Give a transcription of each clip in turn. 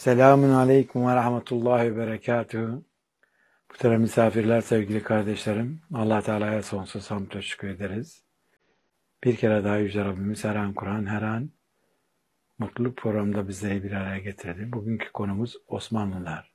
Selamun Aleyküm ve Rahmetullahi ve Berekatuhu. Muhterem misafirler, sevgili kardeşlerim, Allah Teala'ya sonsuz hamd ve şükür ederiz. Bir kere daha Yüce Rabbimiz her an Kur'an, her an mutluluk programda bizleri bir araya getirdi. Bugünkü konumuz Osmanlılar.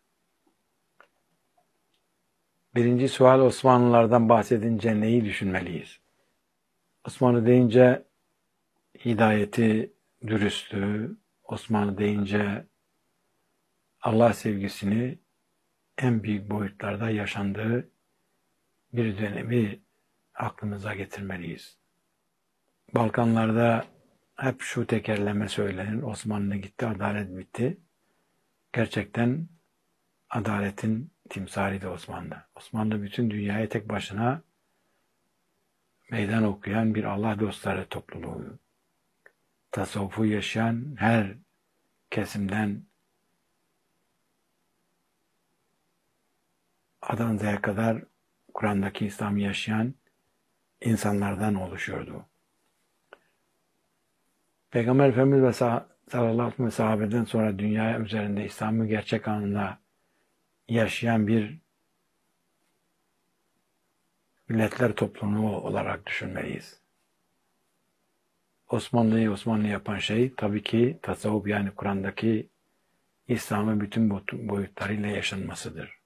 Birinci sual, Osmanlılardan bahsedince neyi düşünmeliyiz? Osmanlı deyince hidayeti, dürüstlüğü, Osmanlı deyince Allah sevgisini en büyük boyutlarda yaşandığı bir dönemi aklımıza getirmeliyiz. Balkanlarda hep şu tekerleme söylenir: Osmanlı gitti, adalet bitti. Gerçekten adaletin timsaliydi Osmanlı. Osmanlı bütün dünyaya tek başına meydan okuyan bir Allah dostları topluluğu. Tasavvufu yaşayan her kesimden Adana'ya kadar Kur'an'daki İslam'ı yaşayan insanlardan oluşuyordu. Peygamber Efendimiz ve sallallahu aleyhi ve sahabeden sonra dünya üzerinde İslam'ı gerçek anlamda yaşayan bir milletler toplumu olarak düşünmeliyiz. Osmanlı'yı Osmanlı yapan şey tabii ki tasavvuf, yani Kur'an'daki İslam'ın bütün boyutlarıyla yaşanmasıdır.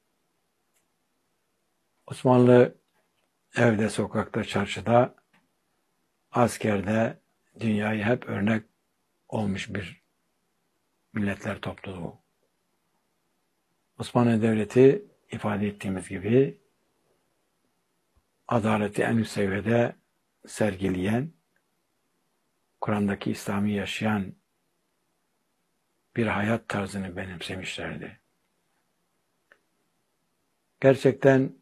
Osmanlı evde, sokakta, çarşıda, askerde dünyayı hep örnek olmuş bir milletler topluluğu. Osmanlı Devleti ifade ettiğimiz gibi adaleti en üst seviyede sergileyen, Kur'an'daki İslam'ı yaşayan bir hayat tarzını benimsemişlerdi. Gerçekten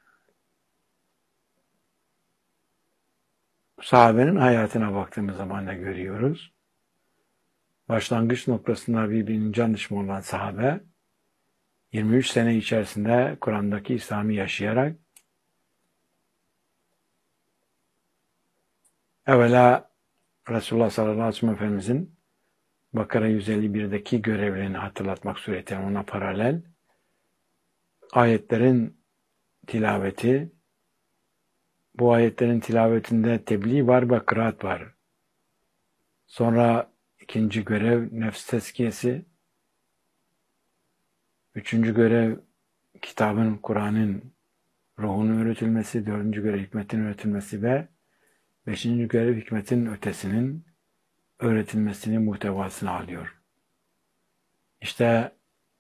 sahabenin hayatına baktığımız zaman da görüyoruz. Başlangıç noktasında birbirinin can düşmanı olan sahabe, 23 sene içerisinde Kur'an'daki İslam'ı yaşayarak evvela Resulullah sallallahu aleyhi ve sellem Efendimizin Bakara 151'deki görevlerini hatırlatmak suretiyle ona paralel ayetlerin tilaveti, bu ayetlerin tilavetinde tebliğ var ve kıraat var. Sonra ikinci görev nefs tezkiyesi, üçüncü görev kitabın, Kur'an'ın ruhunun öğretilmesi, dördüncü görev hikmetin öğretilmesi ve beşinci görev hikmetin ötesinin öğretilmesini, muhtevasını alıyor. İşte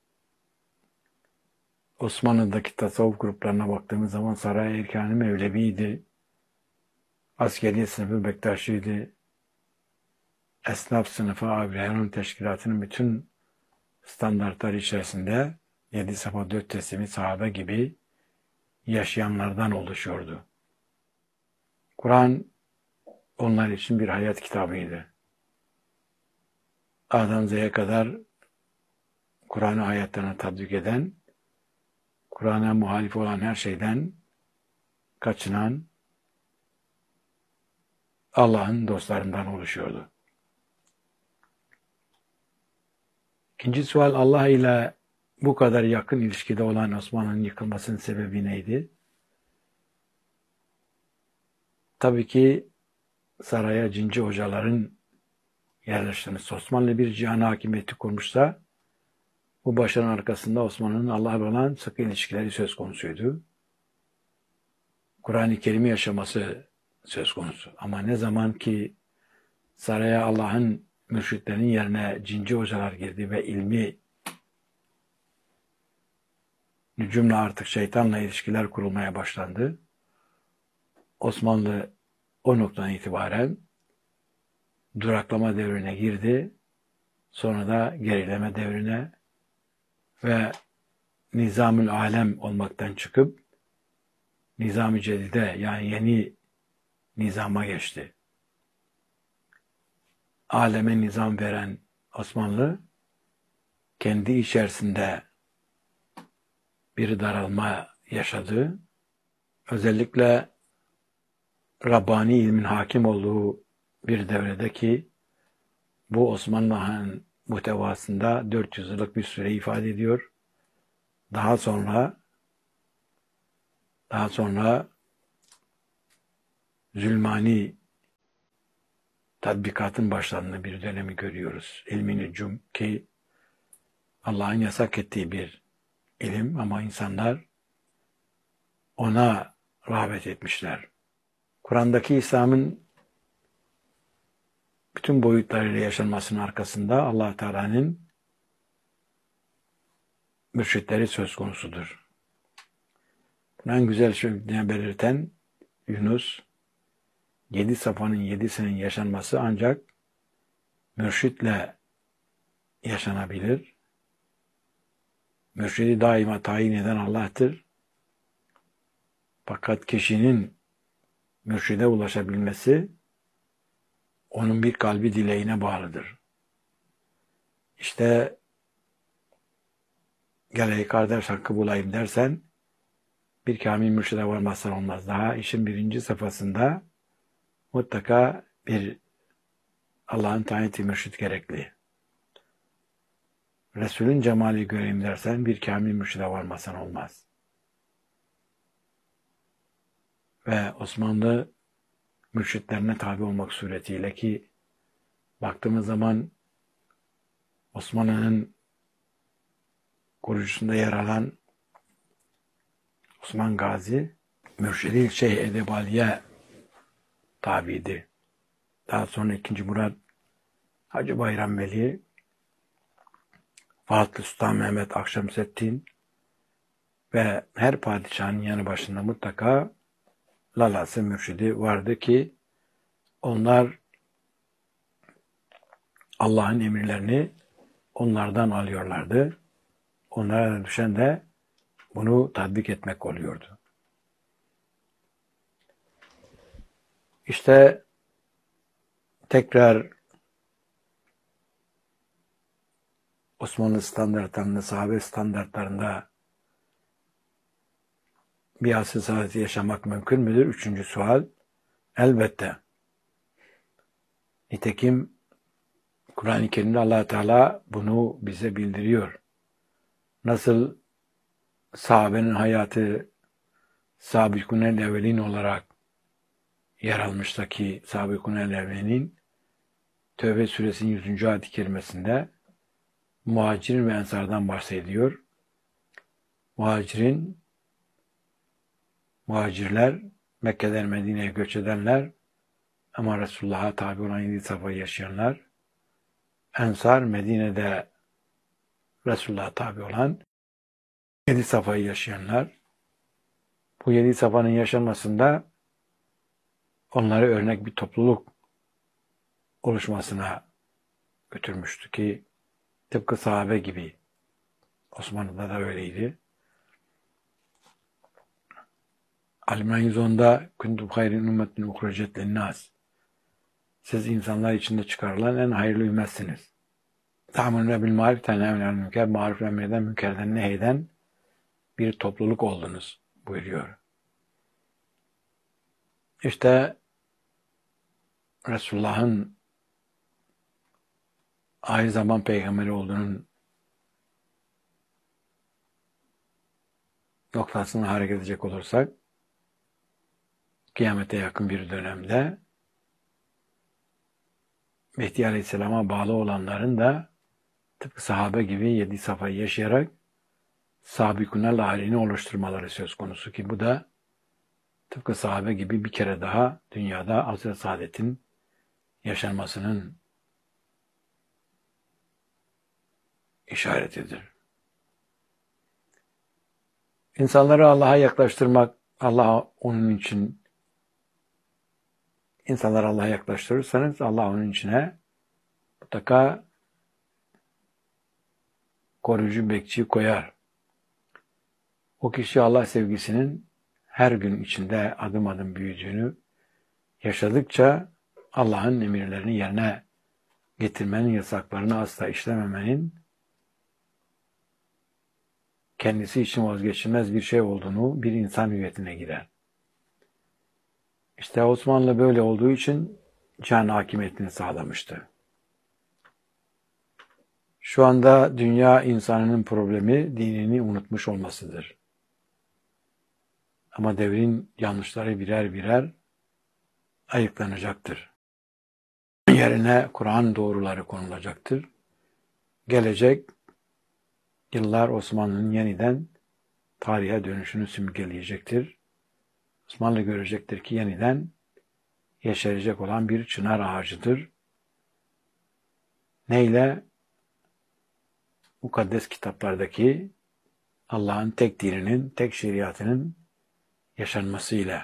Osmanlı'daki tasavvuf gruplarına baktığımız zaman Saray Erkanı Mevlevi'ydi, askeri sınıfı Bektaşi'ydi, esnaf sınıfı Abiyaron Teşkilatı'nın bütün standartları içerisinde 7 safa 4 teslimi sahabe gibi yaşayanlardan oluşuyordu. Kur'an onlar için bir hayat kitabıydı. A'dan Z'ye kadar Kur'an'ı hayatlarına tatbik eden, Kur'an'a muhalif olan her şeyden kaçınan Allah'ın dostlarından oluşuyordu. İkinci sual, Allah ile bu kadar yakın ilişkide olan Osmanlı'nın yıkılmasının sebebi neydi? Tabii ki saraya cinci hocaların yerleştirmesi. Osmanlı bir cihan hakimiyeti kurmuşsa, bu başarının arkasında Osmanlı'nın Allah'la olan sıkı ilişkileri söz konusuydu. Kur'an-ı Kerim'i yaşaması söz konusu. Ama ne zaman ki saraya Allah'ın mürşitlerinin yerine cinci hocalar girdi ve ilmi cümle artık şeytanla ilişkiler kurulmaya başlandı, Osmanlı o noktadan itibaren duraklama devrine girdi. Sonra da gerileme devrine ve nizamül alem olmaktan çıkıp nizam-ı cedide, yani yeni nizama geçti. Aleme nizam veren Osmanlı kendi içerisinde bir daralma yaşadı. Özellikle Rabbani ilmin hakim olduğu bir devredeki bu Osmanlı'nın muhtevasında 400 yıllık bir süre ifade ediyor. Daha sonra zulmani tatbikatın başlandığı bir dönemi görüyoruz. İlmi nücum ki Allah'ın yasak ettiği bir ilim ama insanlar ona rağbet etmişler. Kur'an'daki İslam'ın bütün boyutlarıyla yaşanmasının arkasında Allah Teala'nın mürşitleri söz konusudur. Bunu en güzel şekilde belirten Yunus, 7 safhanın 7'sinin yaşanması ancak mürşitle yaşanabilir. Mürşidi daima tayin eden Allah'tır. Fakat kişinin mürşide ulaşabilmesi onun bir kalbi dileğine bağlıdır. İşte gel kardeş hakkı bulayım dersen bir kamil mürşide varmazsan olmaz. Daha işin birinci safhasında mutlaka bir Allah'ın tayin ettiği mürşit gerekli. Resulün cemali göreyim dersen bir kamil mürşide varmazsan olmaz. Ve Osmanlı mürşitlerine tabi olmak suretiyle ki baktığımız zaman Osmanlı'nın kurucusunda yer alan Osman Gazi mürşidi Şeyh Edebali'ye tabiydi. Daha sonra 2. Murat Hacı Bayram Veli, Fatih Sultan Mehmet Akşemseddin ve her padişahın yanı başında mutlaka lalası mürşidi vardı ki onlar Allah'ın emirlerini onlardan alıyorlardı. Onlara da düşen de bunu tatbik etmek oluyordu. İşte tekrar Osmanlı standartlarında, sahabe standartlarında bir asr saadeti yaşamak mümkün müdür? 3. sual. Elbette. Nitekim Kur'an-ı Kerim'de Allah Teala bunu bize bildiriyor. Nasıl sahabenin hayatı Sabikûnel evvelin olarak yer almıştı ki Sabikûnel evvelinin Tevbe suresinin 100. ayet-i kerimesinde muhacirin ve ensardan bahsediyor. Muhacirler Mekke'den Medine'ye göç edenler ama Resulullah'a tabi olan 7 safhayı yaşayanlar, ensar Medine'de Resulullah'a tabi olan 7 safhayı yaşayanlar. Bu 7 safhanın yaşanmasında onları örnek bir topluluk oluşmasına götürmüştü ki tıpkı sahabe gibi. Osmanlı'da da öyleydi. Al-İmran 110'da kuntum hayrin ümmetin uhricet linnâs. Siz insanlar içinde çıkarılan en hayırlı ümmetsiniz. Ta'murûne bil maruf tenhevne anil münker, maruf emreden münkerden nehyeden bir topluluk oldunuz buyuruyor. İşte Resulullah'ın aynı zaman peygamberi olduğunun noktasına hareket edecek olursak kıyamete yakın bir dönemde Mehdi Aleyhisselam'a bağlı olanların da tıpkı sahabe gibi 7 safhayı yaşayarak sabikûnel halini oluşturmaları söz konusu ki bu da tıpkı sahabe gibi bir kere daha dünyada asr-ı saadetin yaşanmasının işaretidir. İnsanları Allah'a yaklaştırmak, insanları Allah'a yaklaştırırsanız Allah onun içine mutlaka koruyucu bekçi koyar. O kişi Allah sevgisinin her gün içinde adım adım büyüdüğünü yaşadıkça Allah'ın emirlerini yerine getirmenin, yasaklarını asla işlememenin kendisi için vazgeçilmez bir şey olduğunu bir insan hüviyetine girer. İşte Osmanlı böyle olduğu için can hakimiyetini sağlamıştı. Şu anda dünya insanının problemi dinini unutmuş olmasıdır. Ama devrin yanlışları birer birer ayıklanacaktır. Yerine Kur'an doğruları konulacaktır. Gelecek yıllar Osmanlı'nın yeniden tarihe dönüşünü simgeleyecektir. Osmanlı görecektir ki yeniden yeşerecek olan bir çınar ağacıdır. Neyle? Mukaddes kitaplardaki Allah'ın tek dininin, tek şeriatının yaşanmasıyla.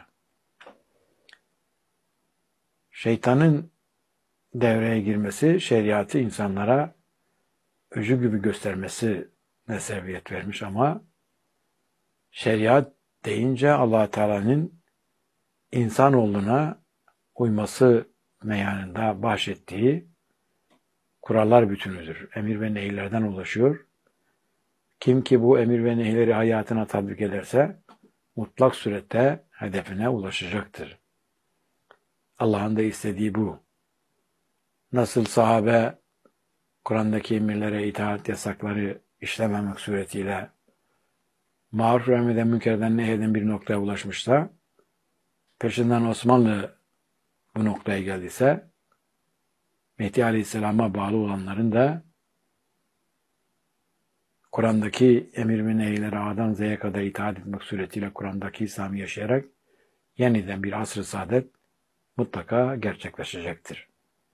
Şeytanın devreye girmesi, şeriatı insanlara öcü gibi göstermesine sebebiyet vermiş ama şeriat deyince Allah Teala'nın insanoğluna uyması meyanında bahşettiği kurallar bütünüdür. Emir ve nehirlerden oluşuyor. Kim ki bu emir ve nehirleri hayatına tatbik ederse mutlak surette hedefine ulaşacaktır. Allah'ın da istediği bu. Nasıl sahabe Kur'an'daki emirlere itaat yasakları işlememek suretiyle maruf emreden münkerden nehyeden bir noktaya ulaşmışsa, peşinden Osmanlı bu noktaya geldiyse, Mehdi Aleyhisselam'a bağlı olanların da Kur'an'daki emir ve nehyilere A'dan Z'ye kadar itaat etmek suretiyle Kur'an'daki İslam'ı yaşayarak yeniden bir asr-ı saadet mutlaka gerçekleşecektir.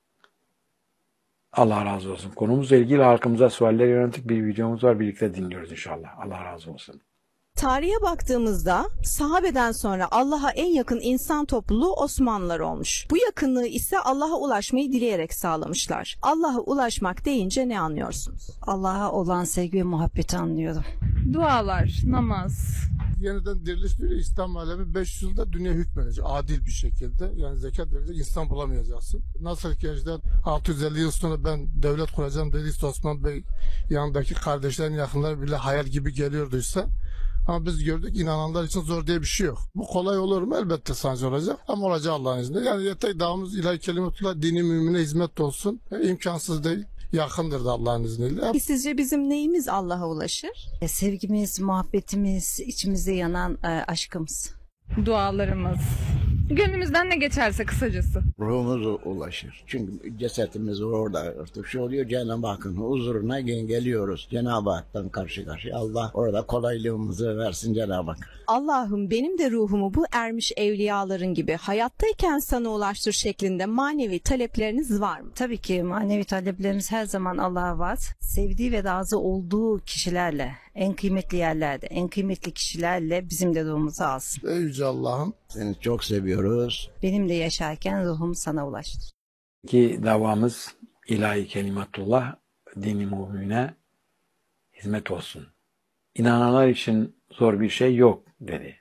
Allah razı olsun. Konumuzla ilgili halkımıza sualler yönelik bir videomuz var. Birlikte dinliyoruz inşallah. Allah razı olsun. Tarihe baktığımızda sahabeden sonra Allah'a en yakın insan topluluğu Osmanlılar olmuş. Bu yakınlığı ise Allah'a ulaşmayı dileyerek sağlamışlar. Allah'a ulaşmak deyince ne anlıyorsunuz? Allah'a olan sevgi ve muhabbeti anlıyorum. Dualar, namaz. Yeniden diriliş diyor, İslam alemi 500 yılda dünya hükmedecek adil bir şekilde. Yani zekat verecek insan bulamayacaksın. Nasıl ki önceden 650 yıl sonra ben devlet kuracağım dediyse Osman Bey yanındaki kardeşlerin yakınları bile hayal gibi geliyorduysa, ama biz gördük inananlar için zor diye bir şey yok. Bu kolay olur mu? Elbette sancı olacak ama olacak Allah'ın izniyle. Yani yeter davamız ilahi kelimetullah dini mümine hizmet olsun. İmkansız değil. Yakındır da Allah'ın izniyle. Sizce bizim neyimiz Allah'a ulaşır? Sevgimiz, muhabbetimiz, içimizde yanan aşkımız. Dualarımız. Gönlümüzden ne geçerse kısacası. Ruhumuz ulaşır. Çünkü cesetimiz orada artık şey oluyor. Cenab-ı Hakk'ın huzuruna geliyoruz. Cenab-ı Hak'tan karşı karşıya. Allah orada kolaylığımızı versin Cenab-ı Hak. Allah'ım benim de ruhumu bu ermiş evliyaların gibi hayattayken sana ulaştır şeklinde manevi talepleriniz var mı? Tabii ki manevi taleplerimiz her zaman Allah'a var. Sevdiği ve razı olduğu kişilerle, en kıymetli yerlerde, en kıymetli kişilerle bizim de ruhumuzu alsın. Ey Yüce Allah'ım. Seni çok seviyoruz. Benim de yaşarken ruhum sana ulaştır. Ki davamız ilahi kelimetullah, dini mümine hizmet olsun. İnananlar için zor bir şey yok dedi.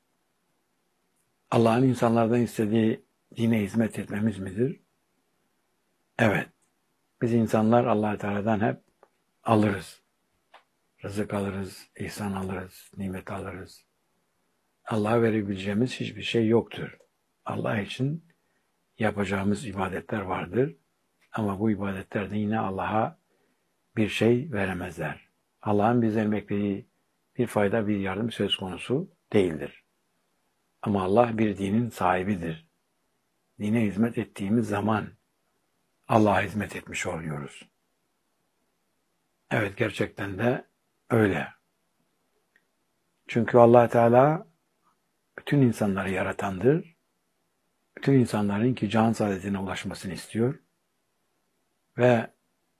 Allah'ın insanlardan istediği dine hizmet etmemiz midir? Evet. Biz insanlar Allah-u Teala'dan hep alırız. Rızık alırız, ihsan alırız, nimet alırız. Allah'a verebileceğimiz hiçbir şey yoktur. Allah için yapacağımız ibadetler vardır. Ama bu ibadetlerde yine Allah'a bir şey veremezler. Allah'ın bizden beklediği bir fayda, bir yardım söz konusu değildir. Ama Allah bir dinin sahibidir. Dine hizmet ettiğimiz zaman Allah'a hizmet etmiş oluyoruz. Evet, gerçekten de öyle. Çünkü Allah Teala bütün insanları yaratandır. Bütün insanların ki can saadetine ulaşmasını istiyor. Ve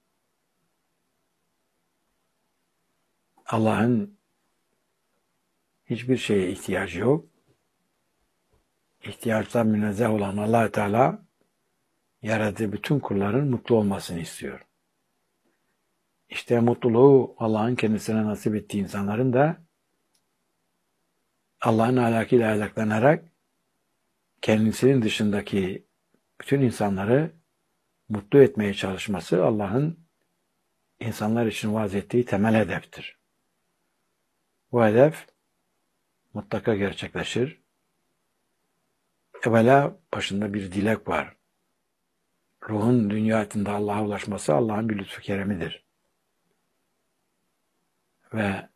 Allah'ın hiçbir şeye ihtiyacı yok. İhtiyaçtan münezzeh olan Allah Teala yarattığı bütün kulların mutlu olmasını istiyor. İşte mutluluğu Allah'ın kendisine nasip ettiği insanların da Allah'ın ahlakıyla ahlaklanarak kendisinin dışındaki bütün insanları mutlu etmeye çalışması Allah'ın insanlar için vaaz ettiği temel hedeftir. Bu hedef mutlaka gerçekleşir. Evvela başında bir dilek var. Ruhun dünya hayatında Allah'a ulaşması Allah'ın bir lütfu keremidir. ve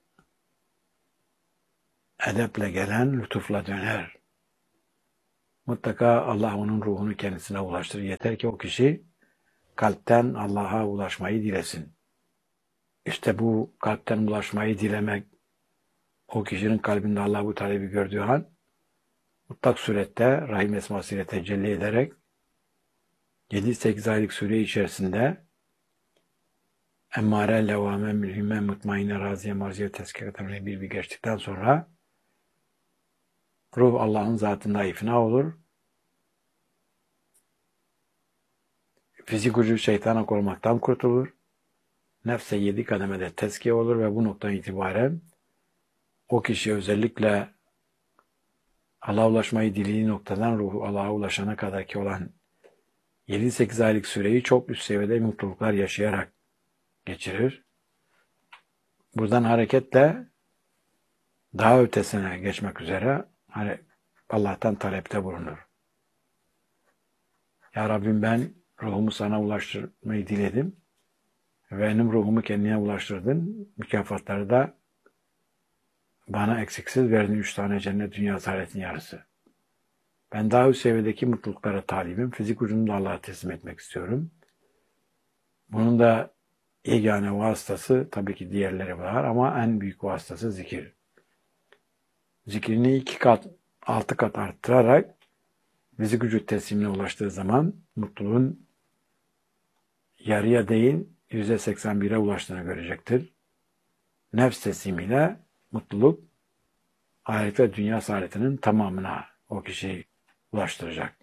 edeple gelen lütufla döner. Mutlaka Allah onun ruhunu kendisine ulaştırır. Yeter ki o kişi kalpten Allah'a ulaşmayı dilesin. İşte bu kalpten ulaşmayı dilemek, o kişinin kalbinde Allah bu talebi gördüğü an, mutlak surette Rahim esmasıyla tecelli ederek 7-8 aylık süre içerisinde emmare, levame, mülhime, mutmainne, raziye, marziye, tezkireten bir geçtikten sonra ruh Allah'ın zatında ifna olur. Fizik ucu şeytana korumaktan kurtulur. Nefse 7 kademede tezkiye olur ve bu noktadan itibaren o kişi özellikle Allah'a ulaşmayı dilediği noktadan ruhu Allah'a ulaşana kadar ki olan 7-8 aylık süreyi çok üst seviyede mutluluklar yaşayarak geçirir. Buradan hareketle daha ötesine geçmek üzere Allah'tan talepte bulunur. Ya Rabbim, ben ruhumu sana ulaştırmayı diledim. Benim ruhumu kendine ulaştırdın. Mükafatları da bana eksiksiz verdin. 3 tane cennet, dünya, saadetin yarısı. Ben daha üst seviyedeki mutluluklara talibim. Fizik ucunu da Allah'a teslim etmek istiyorum. Bunun da yegane vasıtası, tabii ki diğerleri var ama en büyük vasıtası zikir. Zikrini 2 kat, 6 kat arttırarak fizik vücut teslimine ulaştığı zaman mutluluğun yarıya değil %81'e ulaştığını görecektir. Nefs teslimiyle mutluluk ahiret ve dünya saadetinin tamamına o kişiyi ulaştıracak.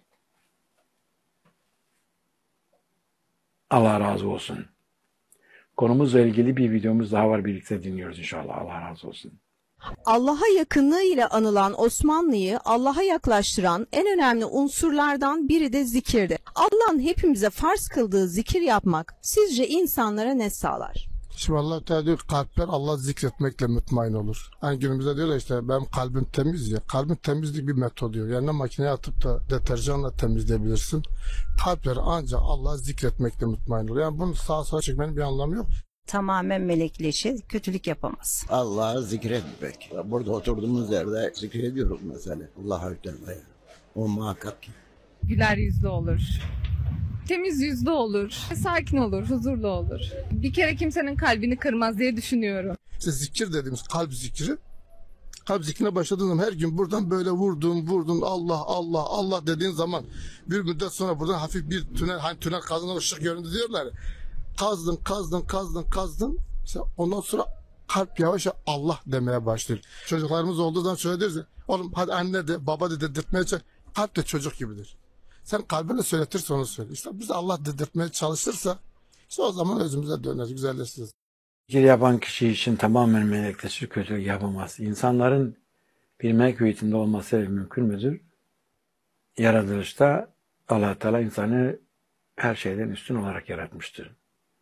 Allah razı olsun. Konumuzla ilgili bir videomuz daha var, birlikte dinliyoruz inşallah. Allah razı olsun. Allah'a yakınlığı ile anılan Osmanlı'yı Allah'a yaklaştıran en önemli unsurlardan biri de zikirdi. Allah'ın hepimize farz kıldığı zikir yapmak sizce insanlara ne sağlar? Şimdi Allah Teala diyor, kalpler Allah zikretmekle mutmain olur. Hani günümüzde diyorlar işte benim kalbim temiz ya. Kalbin temizlik bir metod diyor. Yani makineye atıp da deterjanla temizleyebilirsin. Kalpler ancak Allah zikretmekle mutmain olur. Yani bunu sağa sola çekmenin bir anlamı yok. Tamamen melekleşir, kötülük yapamaz. Allah'ı zikretmek. Burada oturduğumuz yerde zikrediyoruz mesela. Allah'a Teala. O muhakkak ki. Güler yüzlü olur. Temiz yüzlü olur. Sakin olur, huzurlu olur. Bir kere kimsenin kalbini kırmaz diye düşünüyorum. İşte zikir dediğimiz kalp zikri. Kalp zikrine başladığın zaman her gün buradan böyle vurdun Allah Allah Allah dediğin zaman bir müddet sonra buradan hafif bir tünel, hani tünel kazdığında ışık göründü diyorlar ya. Kazdın. İşte ondan sonra kalp yavaş yavaş Allah demeye başlıyor. Çocuklarımız olduğu zaman şöyle diyoruz ya, oğlum hadi anne de baba de dedirtmeye çalış. Kalp de çocuk gibidir. Sen kalbinle söyletirse onu söyle. İşte biz Allah dedirtmeye çalışırsa işte o zaman özümüze döneriz, güzelleşiriz. Zikir yapan kişi için tamamen melekleşir, kötülük yapamaz. İnsanların bir melek hüviyetinde olması mümkün müdür? Yaratılışta Allah Teala insanı her şeyden üstün olarak yaratmıştır.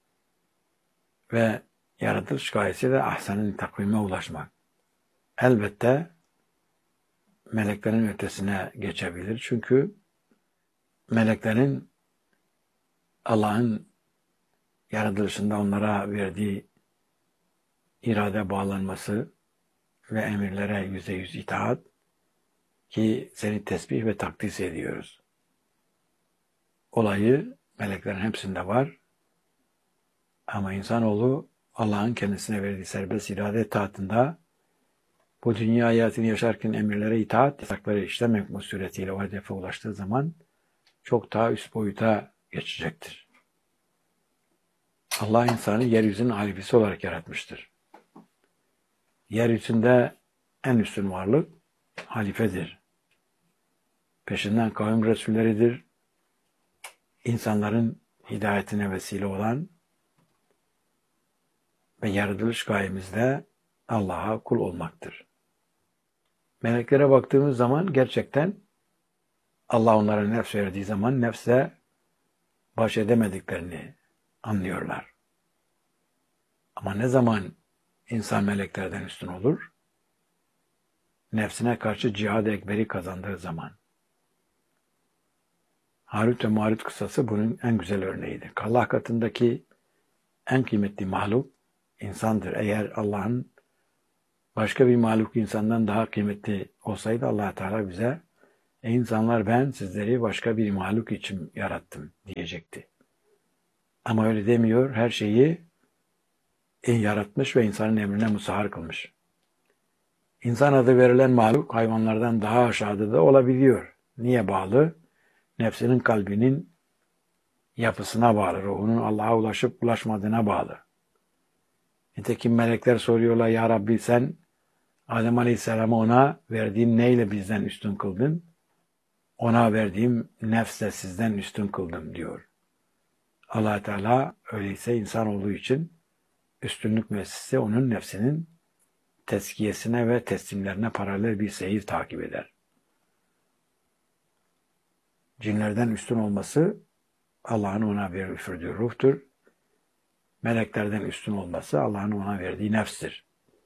Ve yaratılış gayesi de ahsen-ı takvime ulaşmak. Elbette meleklerin ötesine geçebilir. Çünkü meleklerin Allah'ın yaratılışında onlara verdiği irade bağlanması ve emirlere %100 itaat, ki seni tesbih ve takdis ediyoruz. Olayı meleklerin hepsinde var. Ama insanoğlu Allah'ın kendisine verdiği serbest irade taatında bu dünya hayatını yaşarken emirlere itaat, yasakları işlemek suretiyle o hedefe ulaştığı zaman çok daha üst boyuta geçecektir. Allah insanı yeryüzünün halifesi olarak yaratmıştır. Yeryüzünde en üstün varlık halifedir. Peşinden kavim resulleridir. İnsanların hidayetine vesile olan ve yaratılış gayemiz de Allah'a kul olmaktır. Meleklere baktığımız zaman gerçekten Allah onlara nefs verdiği zaman nefse baş edemediklerini anlıyorlar. Ama ne zaman insan meleklerden üstün olur? Nefsine karşı cihad-ı ekberi kazandığı zaman. Harut ve Marut kıssası bunun en güzel örneğidir. Allah katındaki en kıymetli mahluk insandır. Eğer Allah'ın başka bir mahluk insandan daha kıymetli olsaydı Allah Teala bize ey insanlar ben sizleri başka bir mahluk için yarattım diyecekti. Ama öyle demiyor. Her şeyi yaratmış ve insanın emrine musahhar kılmış. İnsan adı verilen mahluk hayvanlardan daha aşağıda da olabiliyor. Niye bağlı? Nefsinin, kalbinin yapısına bağlı. Ruhunun Allah'a ulaşıp ulaşmadığına bağlı. Nitekim melekler soruyorlar, ya Rabbi sen Adem Aleyhisselam'ı ona verdiğin neyle bizden üstün kıldın? Ona verdiğim nefsle sizden üstün kıldım diyor. Allah Teala öyleyse insan olduğu için üstünlük müessesi onun nefsinin tezkiyesine ve teslimlerine paralel bir seyir takip eder. Cinlerden üstün olması Allah'ın ona üfürdüğü ruhtur. Meleklerden üstün olması Allah'ın ona verdiği nefstir.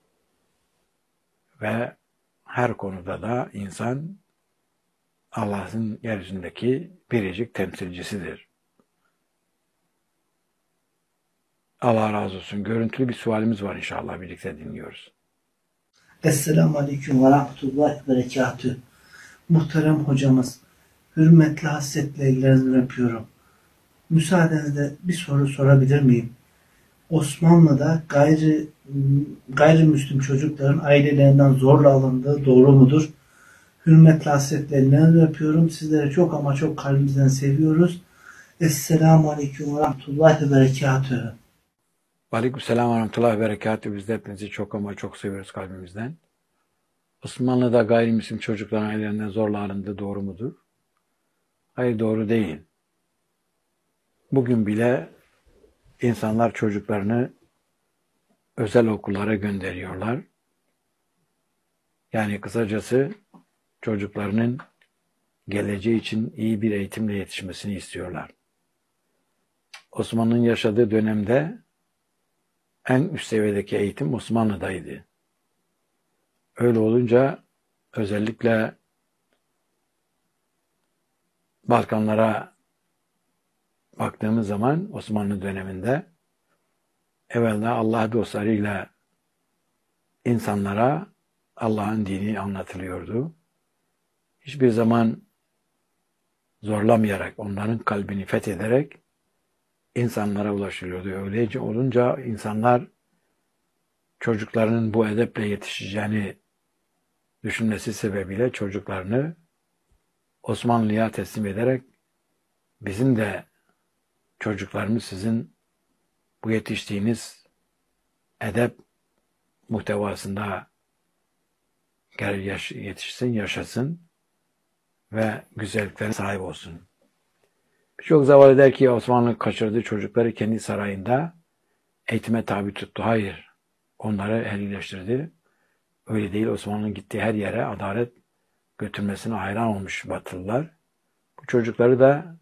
Ve her konuda da insan Allah'ın yeryüzündeki biricik temsilcisidir. Allah razı olsun. Görüntülü bir sualimiz var inşallah. Birlikte dinliyoruz. Esselamu Aleyküm ve Rahmetullahi ve Berekatüh. Muhterem hocamız, hürmetli hasretle ellerinizden öpüyorum. Müsaadenizle bir soru sorabilir miyim? Osmanlı'da gayrimüslim çocukların ailelerinden zorla alındığı doğru mudur? Hürmetli hasretle ellerinizden öpüyorum. Sizleri çok ama çok kalbimizden seviyoruz. Esselamu Aleyküm ve Rahmetullahi ve Berekatüh. Aleykümselam ve Rahmetullahi ve Berekatüh. Biz de hepinizi çok ama çok seviyoruz kalbimizden. Osmanlı'da gayrimüslim çocukların ailelerinden zorla alındığı doğru mudur? Hayır, doğru değil. Bugün bile insanlar çocuklarını özel okullara gönderiyorlar. Yani kısacası çocuklarının geleceği için iyi bir eğitimle yetişmesini istiyorlar. Osmanlı'nın yaşadığı dönemde en üst seviyedeki eğitim Osmanlı'daydı. Öyle olunca özellikle Balkanlara baktığımız zaman Osmanlı döneminde evvela Allah dostlarıyla insanlara Allah'ın dini anlatılıyordu. Hiçbir zaman zorlamayarak, onların kalbini fethederek insanlara ulaşılıyordu. Öylece olunca insanlar çocuklarının bu edeple yetişeceğini düşünmesi sebebiyle çocuklarını Osmanlı'ya teslim ederek bizim de çocuklarımız sizin bu yetiştiğiniz edep muhtevasında yetişsin, yaşasın ve güzelliklere sahip olsun. Birçok zavallı der ki Osmanlı kaçırdığı çocukları kendi sarayında eğitime tabi tuttu. Hayır, onları ehlileştirdi. Öyle değil, Osmanlı'nın gittiği her yere adalet götürmesine hayran olmuş Batılılar. Bu çocukları da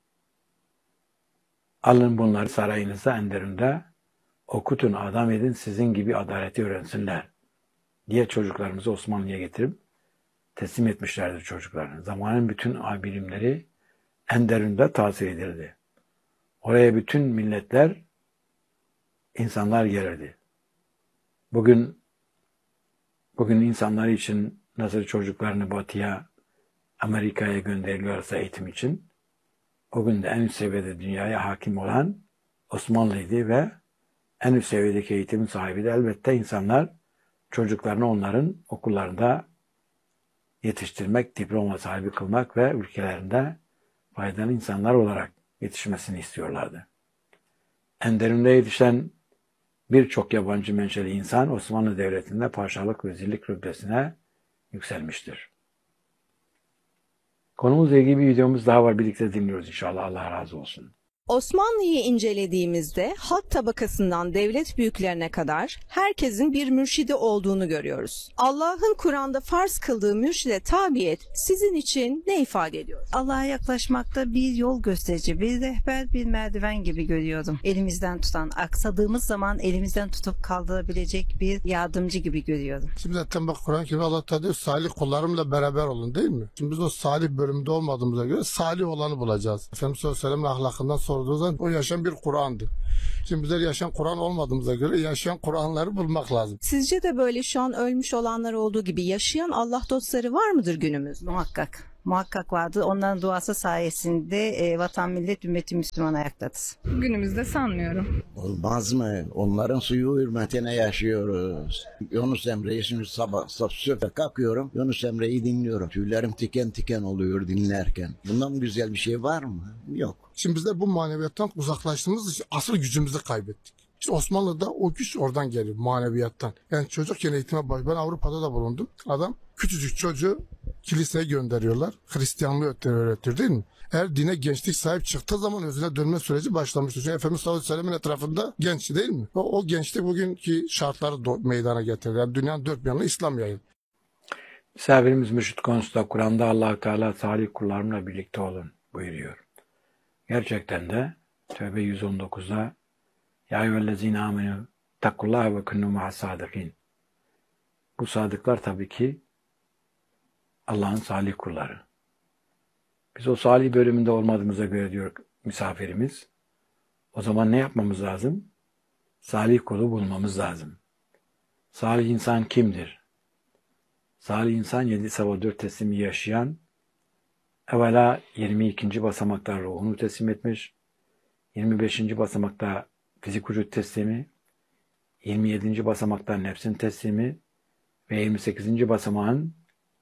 alın bunları sarayınıza, Enderun'da okutun, adam edin, sizin gibi adaleti öğrensinler diye çocuklarımızı Osmanlı'ya getirip teslim etmişlerdir çocuklarını. Zamanın bütün bilimleri Enderun'da tahsil edildi. Oraya bütün milletler, insanlar gelirdi. Bugün insanlar için nasıl çocuklarını Batı'ya, Amerika'ya gönderiliyorsa eğitim için, o gün de en üst seviyede dünyaya hakim olan Osmanlı'ydı ve en üst seviyedeki eğitimin sahibi de elbette insanlar çocuklarını onların okullarında yetiştirmek, diploma sahibi kılmak ve ülkelerinde faydalı insanlar olarak yetişmesini istiyorlardı. Enderun'da yetişen birçok yabancı menşeli insan Osmanlı Devleti'nde paşalık ve zillik rütbesine yükselmiştir. Konumuzla ilgili bir videomuz daha var. Birlikte dinliyoruz inşallah. Allah razı olsun. Osmanlı'yı incelediğimizde halk tabakasından devlet büyüklerine kadar herkesin bir mürşidi olduğunu görüyoruz. Allah'ın Kur'an'da farz kıldığı mürşide tabiyet sizin için ne ifade ediyor? Allah'a yaklaşmakta bir yol gösterici, bir rehber, bir merdiven gibi görüyorum. Elimizden tutan, aksadığımız zaman elimizden tutup kaldırabilecek bir yardımcı gibi görüyorum. Şimdi zaten bak Kur'an-ı Kerim Allah Teala diyor salih kullarımla beraber olun değil mi? Şimdi biz o salih bölümünde olmadığımıza göre salih olanı bulacağız. Efendimiz sallallahu aleyhi ve sellem'in ahlakından sorduğu zaman o yaşayan bir Kur'an'dı. Şimdi bizler yaşayan Kur'an olmadığımıza göre yaşayan Kur'anları bulmak lazım. Sizce de böyle şu an ölmüş olanlar olduğu gibi yaşayan Allah dostları var mıdır günümüzde? Muhakkak. Muhakkak vardı. Onların duası sayesinde vatan, millet, ümmeti Müslüman ayaktadır. Günümüzde sanmıyorum. Olmaz mı? Onların suyu hürmetine yaşıyoruz. Yunus Emre'yi şimdi sabah kalkıyorum. Yunus Emre'yi dinliyorum. Tüylerim tiken tiken oluyor dinlerken. Bundan güzel bir şey var mı? Yok. Şimdi bizler bu maneviyattan uzaklaştığımız için asıl gücümüzü kaybettik. İşte Osmanlı'da o güç oradan geliyor, maneviyattan. Yani çocukken eğitime baş. Ben Avrupa'da da bulundum. Adam küçücük çocuğu kiliseye gönderiyorlar. Hristiyanlığı öğretiyor değil mi? Eğer dine gençlik sahip çıktığı zaman özüne dönme süreci başlamıştır. Çünkü Efendimiz sallallahu aleyhi ve sellem'in etrafında genç değil mi? O gençlik bugünkü şartları meydana getirir. Yani dünyanın dört bir yanına İslam yayılır. Misafirimiz mürşit konusunda Kur'an'da Allah-u Teala salih kullarımla birlikte olun buyuruyor. Gerçekten de Tevbe 119'da Ya eyyühellezine amenü takullaha ve kunnu ma'as sadikin. Bu sadıklar tabii ki Allah'ın salih kulları. Biz o salih bölümünde olmadığımıza göre diyor misafirimiz. O zaman ne yapmamız lazım? Salih kulu bulmamız lazım. Salih insan kimdir? Salih insan 7 sabah 4 teslimi yaşayan, evvela 22. basamakta ruhunu teslim etmiş, 25. basamakta fizik vücut teslimi, 27. basamakta nefsin teslimi ve 28. basamağın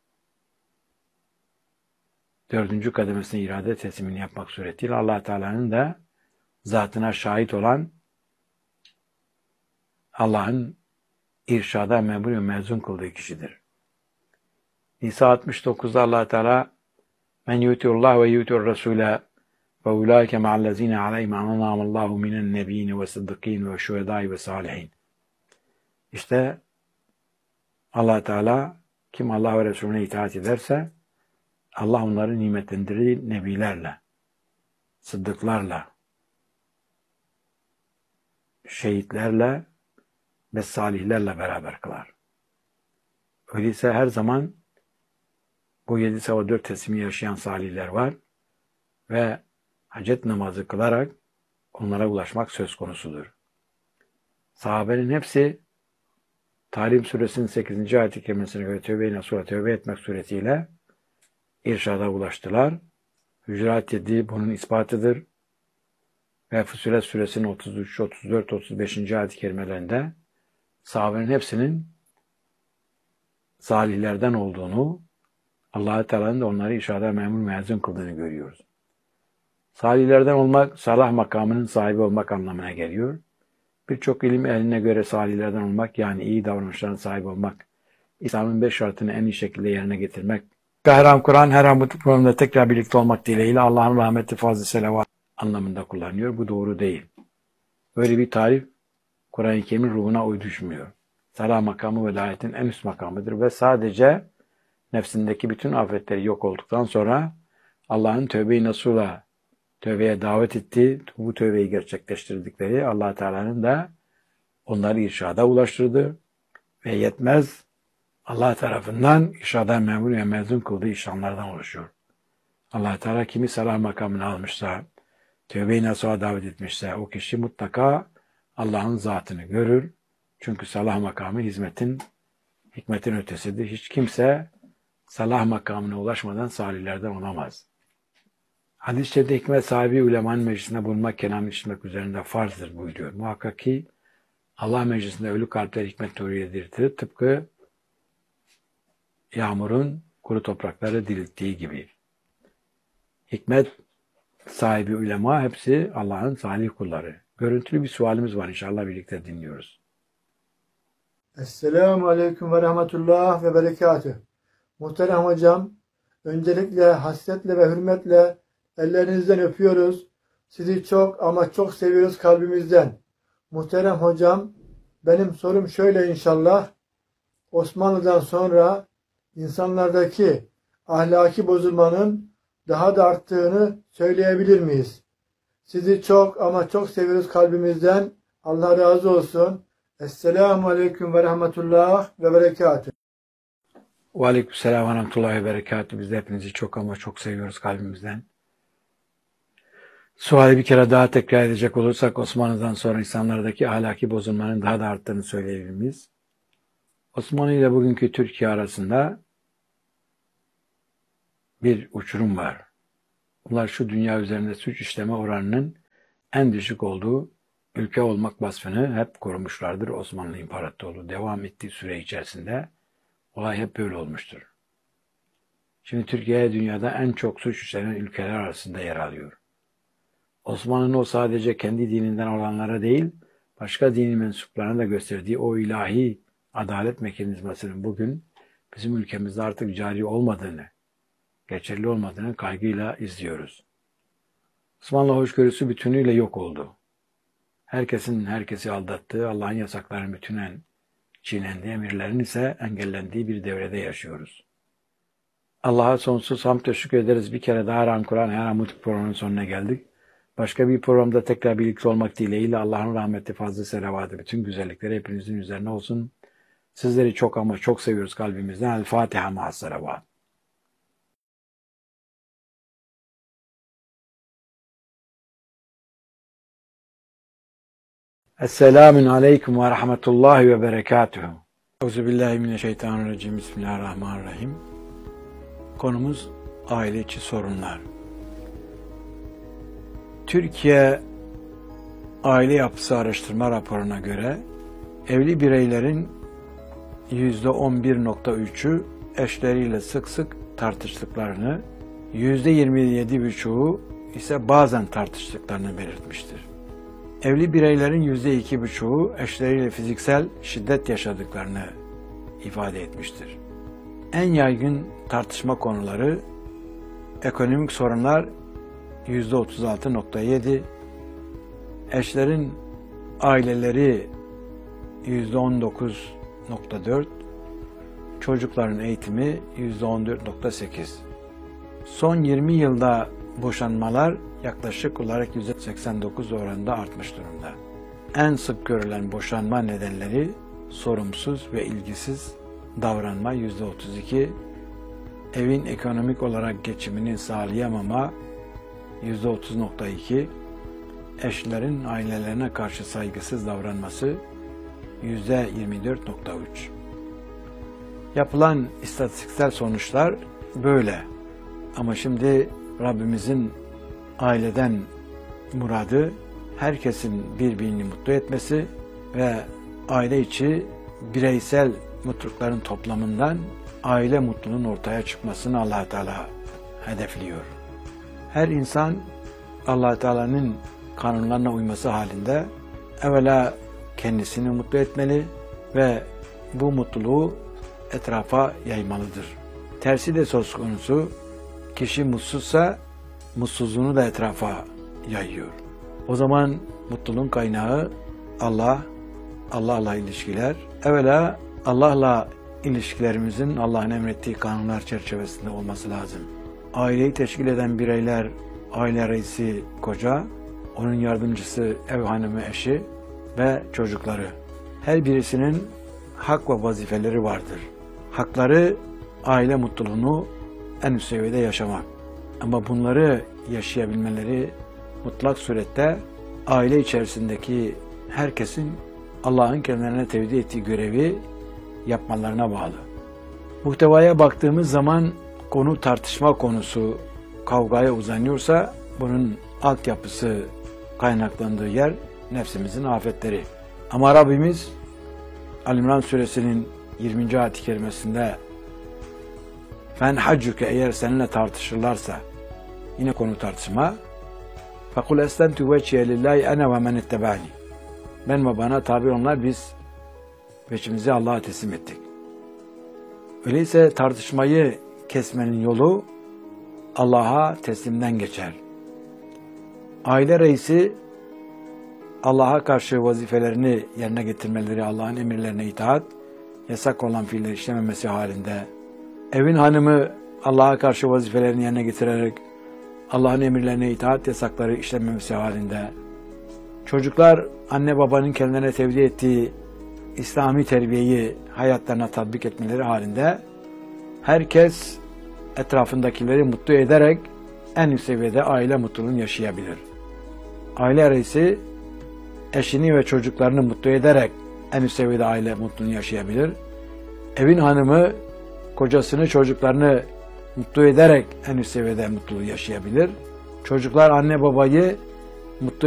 4. kademesine irade teslimini yapmak suretiyle Allah Teala'nın da zatına şahit olan Allah'ın irşada memur ve mezun kıldığı kişidir. Nisa 69'da Allah Teala men yutiullah ve yutiur rasule ve ulaike ma'allezine aleyhim an'amallahu minen nebiyyin ve sıddıkîn ve şuhedâi ve salihin. İşte Allah Teala kim Allah ve Resulüne itaat ederse Allah onları nimetlendirdiği nebilerle, sıddıklarla, şehitlerle ve salihlerle beraber kılar. Öyleyse her zaman bu 7 sabah 4 teslimi yaşayan salihler var ve hacet namazı kılarak onlara ulaşmak söz konusudur. Sahabenin hepsi Talim suresinin 8. ayet-i kerimesine göre tövbe-i nasuha tövbe etmek suretiyle irşada ulaştılar. Hücurat 7 bunun ispatıdır. Ve Fussilet suresinin 33, 34, 35. ayet-i kerimelerinde sahabenin hepsinin salihlerden olduğunu, Allah-u Teala'nın da onları irşada memur mezun kıldığını görüyoruz. Salihlerden olmak, salah makamının sahibi olmak anlamına geliyor. Birçok ilim ehline göre salihlerden olmak, yani iyi davranışların sahibi olmak, İslam'ın 5 şartını en iyi şekilde yerine getirmek, her an Kur'an, her an bu programda tekrar birlikte olmak dileğiyle Allah'ın rahmeti, fazl-ı selavat anlamında kullanıyor. Bu doğru değil. Böyle bir tarif Kur'an-ı Kerim'in ruhuna uyduşmuyor. Salah makamı velayetin en üst makamıdır ve sadece nefsindeki bütün afetleri yok olduktan sonra Allah'ın tövbe-i nasuha, tövbeye davet ettiği, bu tövbeyi gerçekleştirdikleri Allah Teala'nın da onları irşada ulaştırdı ve yetmez Allah tarafından irşada memur ve mezun kıldığı işlemlerden oluşuyor. Allah Teala kimi salah makamını almışsa, tövbe-i nasuha davet etmişse o kişi mutlaka Allah'ın zatını görür. Çünkü salah makamı hizmetin, hikmetin ötesidir. Hiç kimse salah makamına ulaşmadan salihlerden olamaz. Hadis-i şerifte hikmet sahibi ulemanın meclisinde bulunmak, kelam işitmek üzerinde farzdır buyuruyor. Muhakkak ki Allah meclisinde ölü kalpler hikmet teoriyedir. Tıpkı yağmurun kuru toprakları dirilttiği gibi. Hikmet sahibi ulema hepsi Allah'ın salih kulları. Görüntülü bir sualimiz var, inşallah birlikte dinliyoruz. Esselamu Aleyküm ve Rahmetullah ve Berekatüh. Muhterem hocam, öncelikle hasretle ve hürmetle ellerinizden öpüyoruz. Sizi çok ama çok seviyoruz kalbimizden. Muhterem hocam, benim sorum şöyle inşallah. Osmanlı'dan sonra insanlardaki ahlaki bozulmanın daha da arttığını söyleyebilir miyiz? Sizi çok ama çok seviyoruz kalbimizden. Allah razı olsun. Esselamu Aleyküm ve Rahmetullah ve Berekatüh. Ve Aleykümselam ve Rahmetullahi ve Berekatüh. Biz de hepinizi çok ama çok seviyoruz kalbimizden. Suali bir kere daha tekrar edecek olursak Osmanlı'dan sonra insanlardaki ahlaki bozulmanın daha da arttığını söyleyebilir miyiz? Osmanlı ile bugünkü Türkiye arasında bir uçurum var. Bunlar şu dünya üzerinde suç işleme oranının en düşük olduğu ülke olmak vasfını hep korumuşlardır. Osmanlı İmparatorluğu devam ettiği süre içerisinde olay hep böyle olmuştur. Şimdi Türkiye dünyada en çok suç işlenen ülkeler arasında yer alıyor. Osmanlı'nın o sadece kendi dininden olanlara değil, başka dini mensuplarına da gösterdiği o ilahi adalet mekanizmasının bugün bizim ülkemizde artık cari olmadığını, geçerli olmadığını kaygıyla izliyoruz. Osmanlı hoşgörüsü bütünüyle yok oldu. Herkesin herkesi aldattığı, Allah'ın yasaklarını bütünen çiğnendiği, emirlerin ise engellendiği bir devrede yaşıyoruz. Allah'a sonsuz hamd ve şükür ederiz. Bir kere daha Her An Kur'an, Her An Mutluluk programının sonuna geldik. Başka bir programda tekrar birlikte olmak dileğiyle Allah'ın rahmeti, fazla selavatı, bütün güzellikleri hepinizin üzerine olsun. Sizleri çok ama çok seviyoruz kalbimizden. El Fatiha ma'as selavat. Esselamun aleyküm ve rahmetullahi ve berekatuhu. Euzubillahimineşşeytanirracim. Bismillahirrahmanirrahim. Konumuz aile içi sorunlar. Türkiye Aile Yapısı Araştırma raporuna göre evli bireylerin %11.3'ü eşleriyle sık sık tartıştıklarını, %27.5'u ise bazen tartıştıklarını belirtmiştir. Evli bireylerin %2.5'u eşleriyle fiziksel şiddet yaşadıklarını ifade etmiştir. En yaygın tartışma konuları ekonomik sorunlar %36.7, eşlerin aileleri %19.4, çocukların eğitimi %14.8. Son 20 yılda boşanmalar yaklaşık olarak %89 oranında artmış durumda. En sık görülen boşanma nedenleri sorumsuz ve ilgisiz davranma %32, evin ekonomik olarak geçimini sağlayamama %30.2, eşlerin ailelerine karşı saygısız davranması %24.3. Yapılan istatistiksel sonuçlar böyle. Ama şimdi Rabbimizin aileden muradı herkesin birbirini mutlu etmesi ve aile içi bireysel mutlulukların toplamından aile mutluluğunun ortaya çıkmasını Allah-u Teala hedefliyor. Her insan Allah-u Teala'nın kanunlarına uyması halinde evvela kendisini mutlu etmeli ve bu mutluluğu etrafa yaymalıdır. Tersi de söz konusu, kişi mutsuzsa mutsuzluğunu da etrafa yayıyor. O zaman mutluluğun kaynağı Allah, Allah'la ilişkiler. Evvela Allah'la ilişkilerimizin Allah'ın emrettiği kanunlar çerçevesinde olması lazım. Aileyi teşkil eden bireyler, aile reisi koca, onun yardımcısı ev hanımı eşi ve çocukları. Her birisinin hak ve vazifeleri vardır. Hakları aile mutluluğunu en üst seviyede yaşamak. Ama bunları yaşayabilmeleri mutlak surette aile içerisindeki herkesin Allah'ın kendilerine tevdi ettiği görevi yapmalarına bağlı. Muhtevaya baktığımız zaman konu tartışma konusu kavgaya uzanıyorsa bunun altyapısı kaynaklandığı yer nefsimizin afetleri. Ama Rabbimiz Ali-İmran suresinin 20. ayet-i kerimesinde "Fen haccuke" eğer seninle tartışırlarsa, yine konu tartışma, "Fekul eslentu vecihe lillahi ene ve men ettebani." Ben ve bana tabi onlar, biz veçimizi Allah'a teslim ettik. Öyleyse tartışmayı kesmenin yolu Allah'a teslimden geçer. Aile reisi Allah'a karşı vazifelerini yerine getirmeleri, Allah'ın emirlerine itaat, yasak olan fiilleri işlememesi halinde, evin hanımı Allah'a karşı vazifelerini yerine getirerek Allah'ın emirlerine itaat, yasakları işlememesi halinde, çocuklar anne babanın kendilerine tevdi ettiği İslami terbiyeyi hayatlarına tatbik etmeleri halinde herkes etrafındakileri mutlu ederek en üst seviyede aile mutluluğunu yaşayabilir. aile reisi eşini ve çocuklarını mutlu ederek en üst seviyede aile mutluluğunu yaşayabilir. Evin hanımı kocasını, çocuklarını mutlu ederek en üst seviyede mutluluğu yaşayabilir. Çocuklar anne babayı mutlu